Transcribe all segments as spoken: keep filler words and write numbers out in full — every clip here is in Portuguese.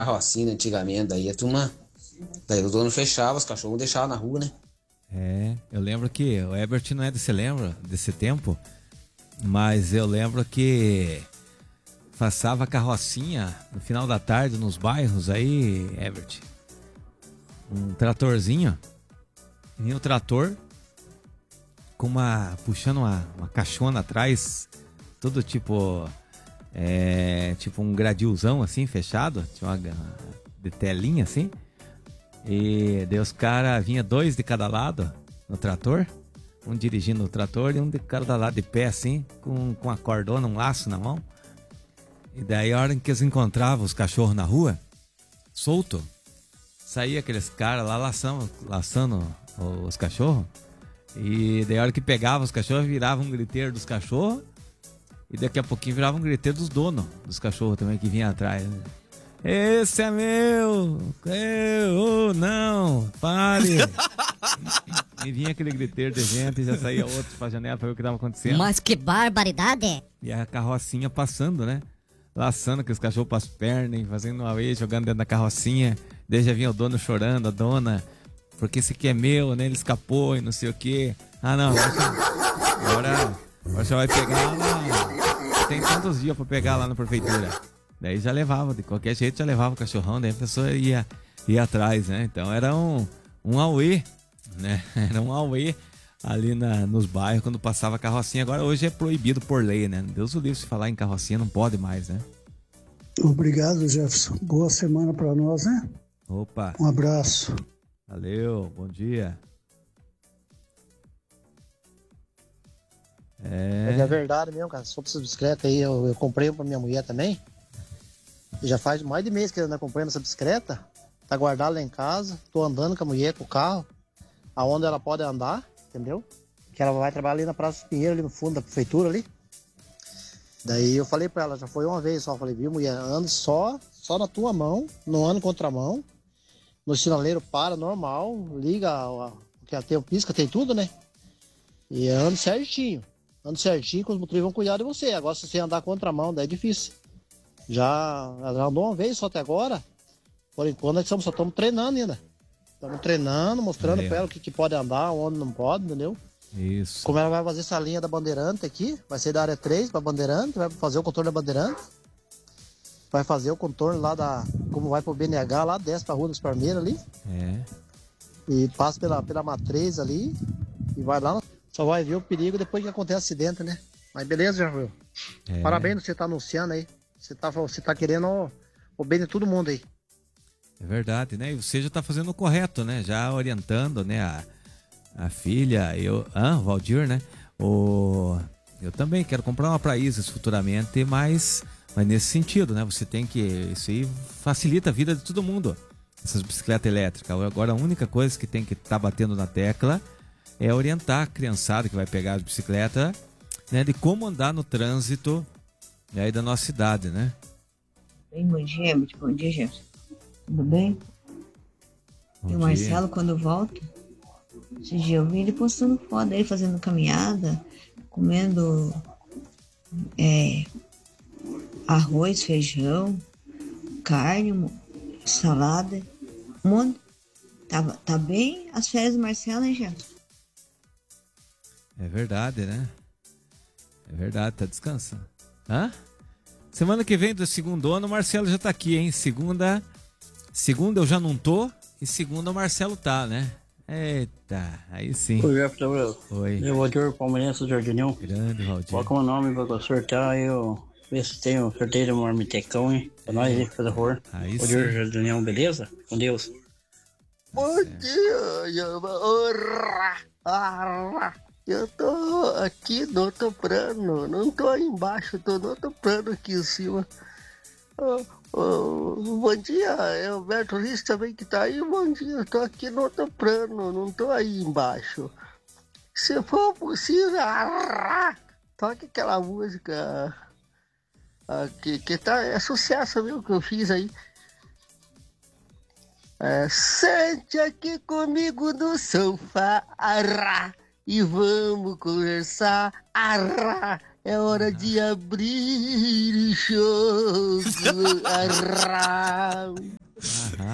carrocinha antigamente, daí a turma. Daí o dono fechava, os cachorros deixavam na rua, né? É, eu lembro que o Herbert não é desse, lembra, desse tempo, mas eu lembro que passava carrocinha no final da tarde nos bairros aí, Herbert. Um tratorzinho, vinha o trator com uma, puxando uma, uma caixona atrás, tudo tipo, é, tipo um gradilzão assim, fechado, tinha uma de telinha assim. E daí os caras, vinha dois de cada lado no trator, um dirigindo o trator e um de cada lado de pé assim, com, com a cordona, um laço na mão. E daí a hora em que eles encontravam os cachorros na rua, solto, saía aqueles caras lá laçando, laçando os cachorros. E daí a hora que pegava os cachorros, virava um griteiro dos cachorros. E daqui a pouquinho virava um griteiro dos donos dos cachorros também que vinha atrás, né? Esse é meu! Eu, não! Pare! E vinha aquele griteiro de gente e já saía outro pra janela pra ver o que tava acontecendo. Mas que barbaridade! E a carrocinha passando, né? Laçando aqueles cachorros pras pernas, fazendo uma vez, jogando dentro da carrocinha. Daí já vinha o dono chorando, a dona, porque esse aqui é meu, né? Ele escapou e não sei o quê. Ah, não, agora, agora você vai pegar lá. Tem tantos dias pra pegar lá na prefeitura. Daí já levava, de qualquer jeito já levava o cachorrão, daí a pessoa ia, ia atrás, né? Então era um, um auê, né? Era um auê ali na, nos bairros quando passava carrocinha. Agora hoje é proibido por lei, né? Deus o livre, se falar em carrocinha não pode mais, né? Obrigado, Jefferson. Boa semana pra nós, né? Opa! Um abraço. Valeu, bom dia. É, É verdade mesmo, cara. Sobre essa bicicleta aí, eu, eu comprei pra minha mulher também. E já faz mais de mês que eu ando acompanhando essa bicicleta. Tá guardada lá em casa. Tô andando com a mulher, com o carro. Aonde ela pode andar, entendeu? Que ela vai trabalhar ali na Praça do Pinheiro, ali no fundo da prefeitura ali. Daí eu falei pra ela, já foi uma vez só. Falei, viu, mulher, ande só, só na tua mão. Não ande contramão. No sinaleiro para, normal. Liga, que tem o pisca, tem tudo, né? E ande certinho. Ande certinho, que os motoristas vão cuidar de você. Agora se você andar contramão, daí é difícil. Já, já andou uma vez só até agora. Por enquanto nós estamos, só estamos treinando ainda. Estamos treinando, mostrando é. para ela o que, que pode andar, onde não pode, entendeu? Isso. Como ela vai fazer essa linha da Bandeirante aqui, vai ser da área três para Bandeirante, vai fazer o contorno da Bandeirante. Vai fazer o contorno lá da... Como vai pro B N H lá, desce pra Rua dos Parmeiros ali. É. E passa pela, pela matriz ali. E vai lá. Só vai ver o perigo depois que acontece o acidente, né? Mas beleza, já viu? É. Parabéns, você tá anunciando aí. Você tá, você tá querendo o, o bem de todo mundo aí. É verdade, né? E você já tá fazendo o correto, né? Já orientando, né? A, a filha, eu... Ah, o Valdir, né? O... Eu também quero comprar uma pra Isis futuramente, mas... Mas nesse sentido, né? Você tem que... Isso aí facilita a vida de todo mundo. Essas bicicletas elétricas. Agora a única coisa que tem que estar tá batendo na tecla é orientar a criançada que vai pegar as bicicletas, né? De como andar no trânsito aí da nossa cidade, né? Bem, bom dia, muito bom dia, Jefferson. Tudo bem? Bom e o dia. Marcelo, quando volta, esse dia eu vi ele postando foto dele fazendo caminhada, comendo é, arroz, feijão, carne, salada, um monte. Tá, tá bem as férias do Marcelo, hein, Jefferson? É verdade, né? É verdade, tá descansando. Hã? Semana que vem do segundo ano, o Marcelo já tá aqui, hein? Segunda, segunda eu já não tô, e segunda o Marcelo tá, né? Eita, aí sim. Oi, Jefferson. Oi. Eu, Valdir Palmeirense do Jardinão. Grande, Valdir. Qual que é o nome pra sortear? Eu ver se tem o sorteio de um marmitecão, hein? Pra nós, hein? Por favor. Aí Valdir sim. Jardinão, beleza? Com Deus. Bom dia, Orra, arra. Eu tô aqui no outro plano, não tô aí embaixo, tô no outro plano aqui em cima. Oh, oh, bom dia, é o Alberto Riz também que tá aí, bom dia, eu tô aqui no outro plano, não tô aí embaixo. Se for possível, arra, toque aquela música ah, que, que tá, é sucesso, viu, que eu fiz aí. É, sente aqui comigo no sofá, arra, e vamos conversar, arra, é hora de abrir o jogo, arra.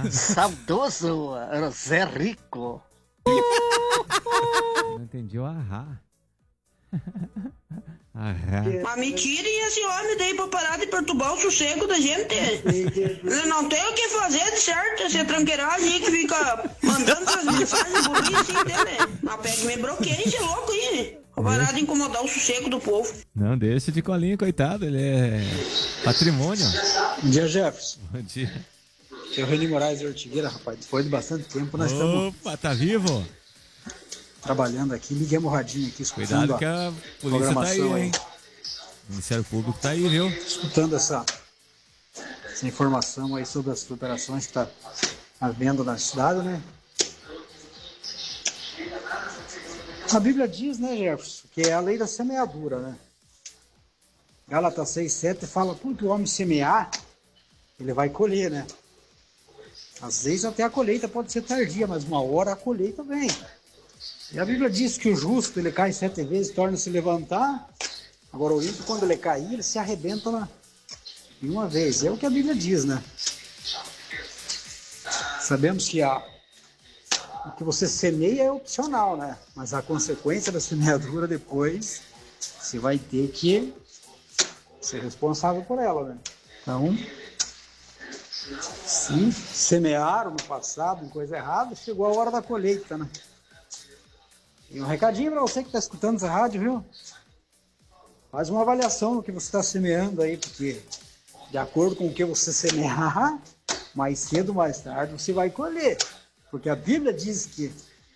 saudoso Zé Rico. Não entendi o ahá. Ahá. Mas me tirem esse homem daí pra parar de perturbar o sossego da gente. Ele não tem o que fazer de certo, esse tranqueiragem aí que fica mandando essas mensagens bonitas assim dele. Mas pega e me bloqueia esse louco aí. Pra parar de incomodar o sossego do povo. Não, deixa de colinho, coitado. Ele é patrimônio. Bom dia, Jefferson. Bom dia. Aqui é o Reni Moraes de Ortigueira, rapaz. Depois de bastante tempo, nós estamos Opa, tá vivo? trabalhando aqui. Liguemos o radinho aqui, escutando Cuidado que a polícia tá aí, programação hein? O Ministério Público tá aí, viu? Escutando essa, essa informação aí sobre as operações que tá havendo na cidade, né? A Bíblia diz, né, Jefferson, que é a lei da semeadura, né? Gálatas seis, sete fala, tudo que o homem semear, ele vai colher, né? Às vezes até a colheita pode ser tardia, mas uma hora a colheita vem. E a Bíblia diz que o justo, ele cai sete vezes, torna a se levantar. Agora o ímpio, quando ele cair, ele se arrebenta na, em uma vez. É o que a Bíblia diz, né? Sabemos que a, o que você semeia é opcional, né? Mas a consequência da semeadura depois, você vai ter que ser responsável por ela, né? Então, se semearam no passado em coisa errada, chegou a hora da colheita, né? E um recadinho para você que está escutando essa rádio, viu? Faz uma avaliação no que você está semeando aí, porque de acordo com o que você semear, mais cedo ou mais tarde você vai colher. Porque a Bíblia diz que,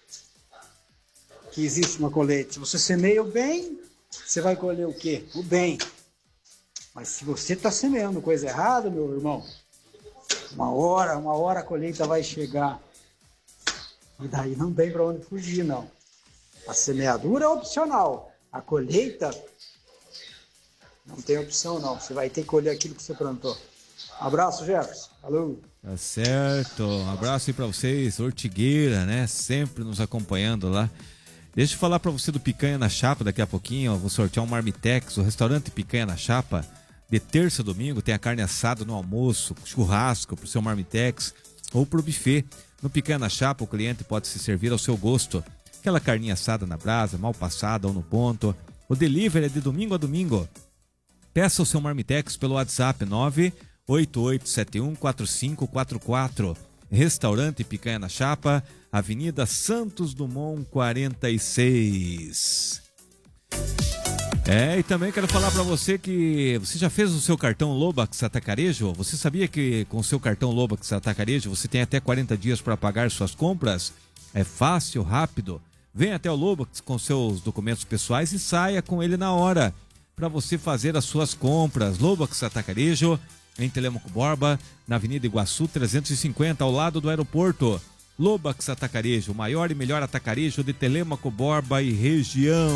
que existe uma colheita. Se você semeia o bem, você vai colher o quê? O bem. Mas se você está semeando coisa errada, meu irmão, uma hora, uma hora a colheita vai chegar. E daí não tem para onde fugir, não. A semeadura é opcional. A colheita não tem opção, não. Você vai ter que colher aquilo que você plantou. Abraço, Jefferson. Alô. Tá certo. Um abraço aí pra vocês. Ortigueira, né? Sempre nos acompanhando lá. Deixa eu falar pra você do Picanha na Chapa daqui a pouquinho. Eu vou sortear um Marmitex. O restaurante Picanha na Chapa, de terça a domingo, tem a carne assada no almoço, churrasco pro seu Marmitex ou pro buffet. No Picanha na Chapa, o cliente pode se servir ao seu gosto. Aquela carninha assada na brasa, mal passada ou no ponto. O delivery é de domingo a domingo. Peça o seu Marmitex pelo WhatsApp nove oito oito sete um quatro cinco quatro quatro. Restaurante Picanha na Chapa, Avenida Santos Dumont quarenta e seis. É, e também quero falar para você que você já fez o seu cartão Lobax Atacarejo? Você sabia que com o seu cartão Lobax Atacarejo você tem até quarenta dias para pagar suas compras? É fácil, rápido. Venha até o Lobax com seus documentos pessoais e saia com ele na hora para você fazer as suas compras. Lobax Atacarejo, em Telêmaco Borba, na Avenida Iguaçu trezentos e cinquenta, ao lado do aeroporto. Lobax Atacarejo, o maior e melhor atacarejo de Telêmaco Borba e região.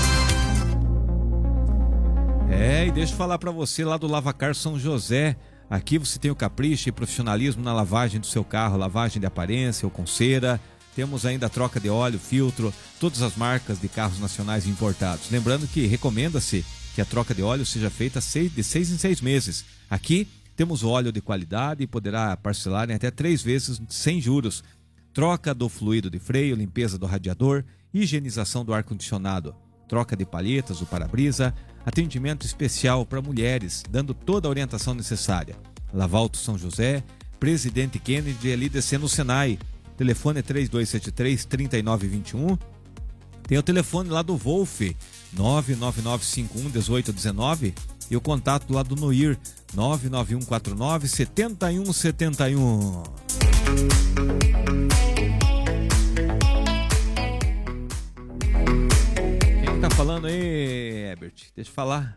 É, e deixa eu falar para você lá do Lavacar São José. Aqui você tem o capricho e profissionalismo na lavagem do seu carro, lavagem de aparência ou com cera. Temos ainda a troca de óleo, filtro, todas as marcas de carros nacionais importados. Lembrando que recomenda-se que a troca de óleo seja feita de seis em seis meses. Aqui temos óleo de qualidade e poderá parcelar em até três vezes sem juros. Troca do fluido de freio, limpeza do radiador, higienização do ar-condicionado, troca de palhetas do para-brisa, atendimento especial para mulheres, dando toda a orientação necessária. Lavalto São José, Presidente Kennedy, ali descendo o Senai. Telefone três dois sete três, três nove dois um. Tem o telefone lá do Wolf, nove nove nove cinco um um oito um nove. E o contato lá do Noir, nove nove um quatro nove sete um sete um. Quem tá falando aí, Herbert? Deixa eu falar.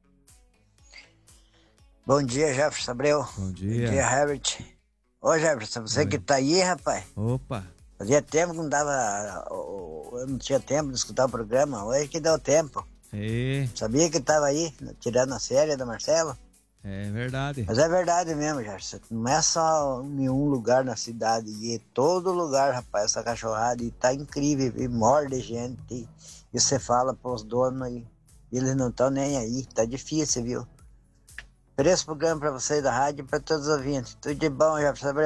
Bom dia, Jefferson Abreu. Bom dia. Bom dia, Herbert. Ô, Jefferson, você Oi. que tá aí, rapaz. Opa. Fazia tempo que não dava. Eu não tinha tempo de escutar o programa. Hoje que deu tempo. E... Sabia que tava aí, tirando a série da Marcelo? É verdade. Mas é verdade mesmo, Jefferson. Não é só em um lugar na cidade. E é todo lugar, rapaz, essa cachorrada. E tá incrível. E morde gente. E, e você fala pros donos e eles não estão nem aí. Tá difícil, viu? Por esse programa pra vocês da rádio e pra todos os ouvintes. Tudo de bom, Jefferson Abreu.